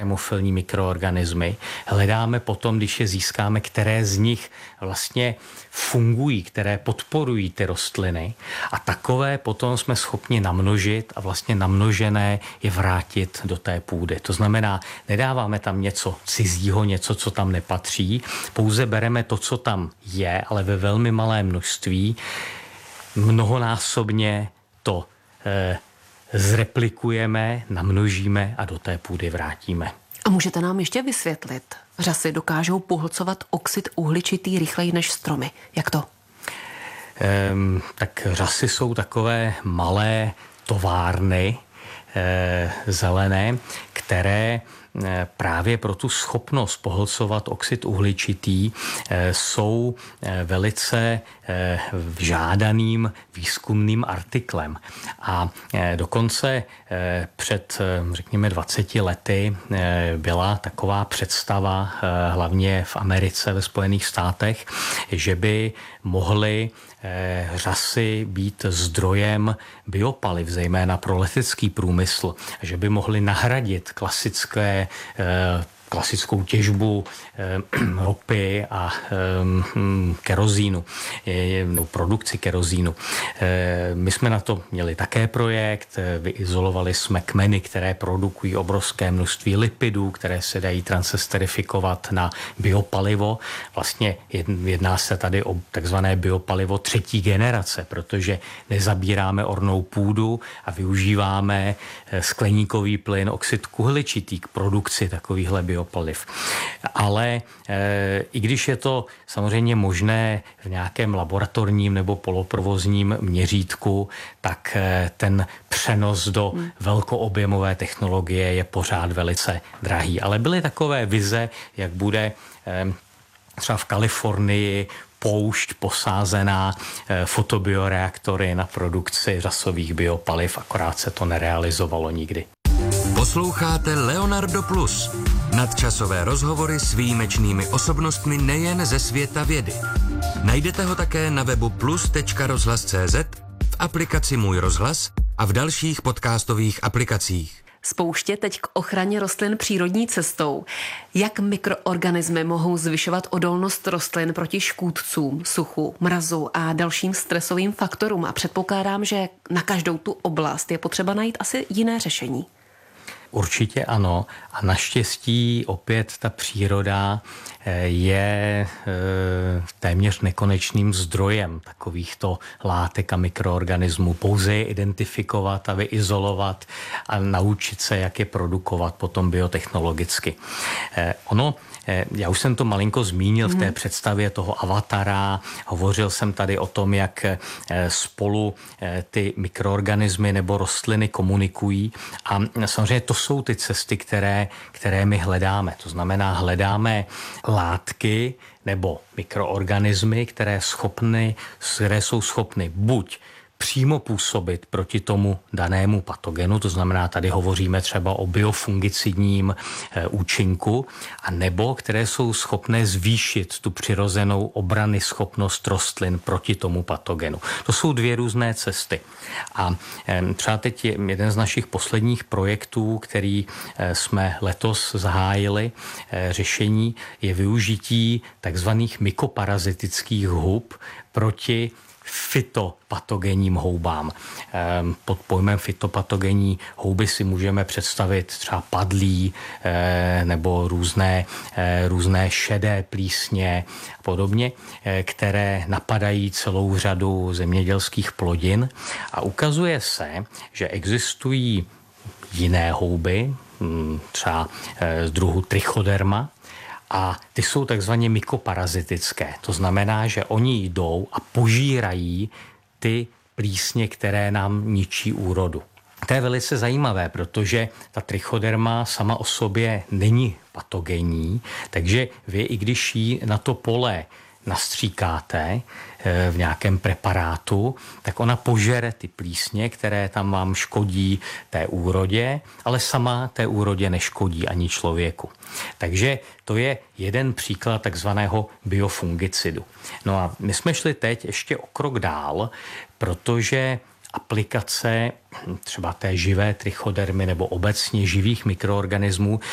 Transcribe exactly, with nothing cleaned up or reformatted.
hemofilní mikroorganismy. Hledáme potom, když je získáme, které z nich vlastně fungují, které podporují ty rostliny a takové potom jsme schopni namnožit a vlastně namnožené je vrátit do té půdy. To znamená, nedáváme tam něco cizího, něco, co tam nepatří, pouze bereme to, co tam je, ale ve velmi malé množství, mnohonásobně to eh, zreplikujeme, namnožíme a do té půdy vrátíme. A můžete nám ještě vysvětlit? Řasy dokážou pohlcovat oxid uhličitý rychleji než stromy. Jak to? Ehm, tak řasy jsou takové malé továrny e, zelené, které právě pro tu schopnost pohlcovat oxid uhličitý jsou velice žádaným výzkumným artiklem. A dokonce před, řekněme, dvaceti lety byla taková představa, hlavně v Americe, ve Spojených státech, že by mohly řasy být zdrojem biopaliv, zejména pro letecký průmysl, že by mohly nahradit klasické klasickou těžbu ropy a kerozínu, no, produkci kerozínu. My jsme na to měli také projekt, vyizolovali jsme kmeny, které produkují obrovské množství lipidů, které se dají transesterifikovat na biopalivo. Vlastně jedná se tady o takzvané biopalivo třetí generace, protože nezabíráme ornou půdu a využíváme skleníkový plyn, oxid uhličitý k produkci takovýchhle biopaliv. Biopaliv. Ale e, i když je to samozřejmě možné v nějakém laboratorním nebo poloprovozním měřítku, tak e, ten přenos do hmm. velkoobjemové technologie je pořád velice drahý. Ale byly takové vize, jak bude e, třeba v Kalifornii poušť posázená e, fotobioreaktory na produkci řasových biopaliv, akorát se to nerealizovalo nikdy. Posloucháte Leonardo Plus. Nadčasové rozhovory s výjimečnými osobnostmi nejen ze světa vědy. Najdete ho také na webu plus tečka rozhlas tečka cé zet, v aplikaci Můj rozhlas a v dalších podcastových aplikacích. Spouště teď k ochraně rostlin přírodní cestou. Jak mikroorganismy mohou zvyšovat odolnost rostlin proti škůdcům, suchu, mrazu a dalším stresovým faktorům? A předpokládám, že na každou tu oblast je potřeba najít asi jiné řešení. Určitě ano. A naštěstí opět ta příroda je téměř nekonečným zdrojem takovýchto látek a mikroorganismů. Pouze je identifikovat a vyizolovat a naučit se, jak je produkovat potom biotechnologicky. Ono, já už jsem to malinko zmínil v té představě toho avatara. Hovořil jsem tady o tom, jak spolu ty mikroorganismy nebo rostliny komunikují. A samozřejmě to jsou ty cesty, které, které my hledáme. To znamená, hledáme látky nebo mikroorganismy, které, schopny, které jsou schopny buď přímo působit proti tomu danému patogenu, to znamená, tady hovoříme třeba o biofungicidním e, účinku, a nebo které jsou schopné zvýšit tu přirozenou obrany schopnost rostlin proti tomu patogenu. To jsou dvě různé cesty. A e, třeba teď je jeden z našich posledních projektů, který e, jsme letos zahájili, e, řešení je využití takzvaných mykoparazitických hub proti fytopatogenním houbám. Pod pojmem fytopatogenní houby si můžeme představit třeba padlí nebo různé, různé šedé plísně a podobně, které napadají celou řadu zemědělských plodin. A ukazuje se, že existují jiné houby, třeba z druhu trichoderma, a ty jsou takzvaně mykoparazitické. To znamená, že oni jdou a požírají ty plísně, které nám ničí úrodu. To je velice zajímavé, protože ta trichoderma sama o sobě není patogenní, takže vy, i když ji na to pole nastříkáte v nějakém preparátu, tak ona požere ty plísně, které tam vám škodí té úrodě, ale sama té úrodě neškodí ani člověku. Takže to je jeden příklad takzvaného biofungicidu. No a my jsme šli teď ještě o krok dál, protože aplikace třeba té živé trichodermy nebo obecně živých mikroorganismů